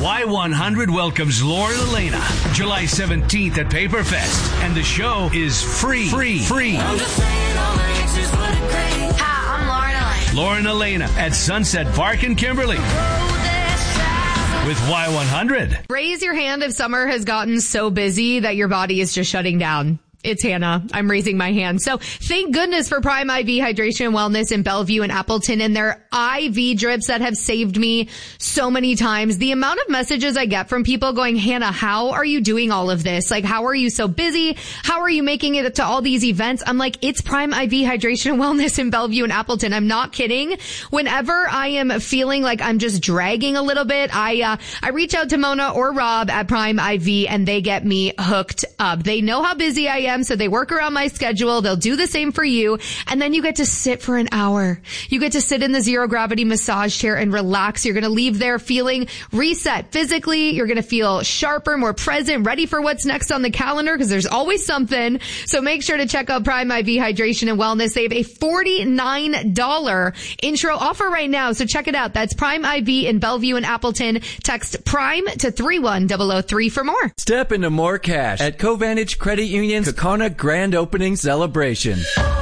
Y100 welcomes Lauren Elena, July 17th at Paperfest. And the show is free. I'm just saying all my exes would agree. Hi, I'm Lauren Elena. Lauren Elena at Sunset Park in Kimberly. With Y100. Raise your hand if summer has gotten so busy that your body is just shutting down. It's Hannah. I'm raising my hand. So thank goodness for Prime IV Hydration and Wellness in Bellevue and Appleton and their IV drips that have saved me so many times. The amount of messages I get from people going, Hannah, how are you doing all of this? Like, how are you so busy? How are you making it to all these events? I'm like, it's Prime IV Hydration and Wellness in Bellevue and Appleton. I'm not kidding. Whenever I am feeling like I'm just dragging a little bit, I reach out to Mona or Rob at Prime IV and they get me hooked up. They know how busy I am. So they work around my schedule. They'll do the same for you. And then you get to sit for an hour. You get to sit in the zero gravity massage chair and relax. You're going to leave there feeling reset physically. You're going to feel sharper, more present, ready for what's next on the calendar because there's always something. So make sure to check out Prime IV Hydration and Wellness. They have a $49 intro offer right now. So check it out. That's Prime IV in Bellevue and Appleton. Text PRIME to 31003 for more. Step into more cash at Covantage Credit Union's Kaukauna Grand Opening Celebration.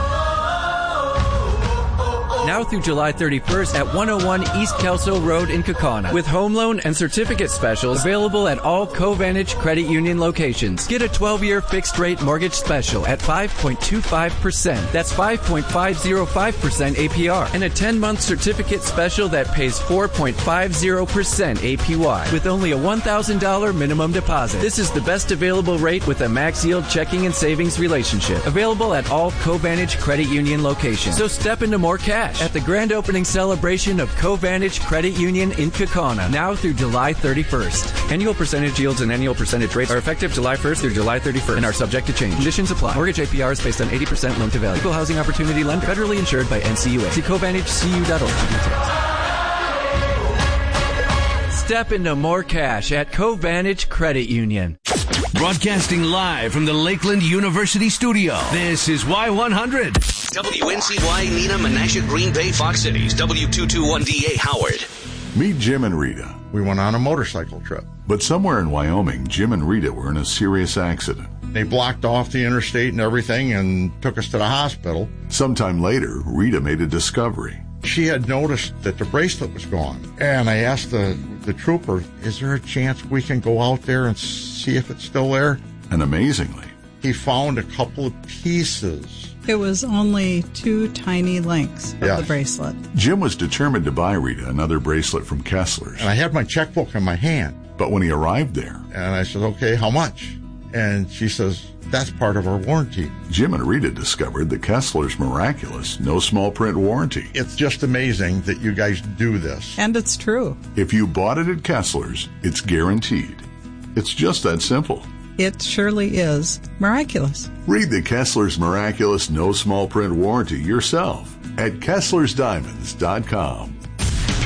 Now through July 31st at 101 East Kelso Road in Kaukauna. With home loan and certificate specials available at all Covantage Credit Union locations. Get a 12-year fixed-rate mortgage special at 5.25%. That's 5.505% APR. And a 10-month certificate special that pays 4.50% APY. With only a $1,000 minimum deposit. This is the best available rate with a max yield checking and savings relationship. Available at all Covantage Credit Union locations. So step into more cash at the grand opening celebration of Covantage Credit Union in Kaukauna, now through July 31st. Annual percentage yields and annual percentage rates are effective July 1st through July 31st and are subject to change. Conditions apply. Mortgage APR is based on 80% loan to value. Equal housing opportunity lender. Federally insured by NCUA. See CovantageCU.org for details. Step into more cash at Covantage Credit Union. Broadcasting live from the Lakeland University studio. This is Y100. WNCY, Neenah, Menasha, Green Bay, Fox Cities, W221DA, Howard. Meet Jim and Rita. We went on a motorcycle trip. But somewhere in Wyoming, Jim and Rita were in a serious accident. They blocked off the interstate and everything and took us to the hospital. Sometime later, Rita made a discovery. She had noticed that the bracelet was gone. And I asked the trooper, is there a chance we can go out there and see if it's still there? And amazingly, he found a couple of pieces. It was only 2 tiny links of the bracelet. Jim was determined to buy Rita another bracelet from Kessler's. And I had my checkbook in my hand. But when he arrived there... And I said, okay, how much? And she says, that's part of our warranty. Jim and Rita discovered the Kessler's miraculous no small print warranty. It's just amazing that you guys do this. And it's true. If you bought it at Kessler's, it's guaranteed. It's just that simple. It surely is miraculous. Read the Kessler's miraculous no small print warranty yourself at Kessler'sDiamonds.com.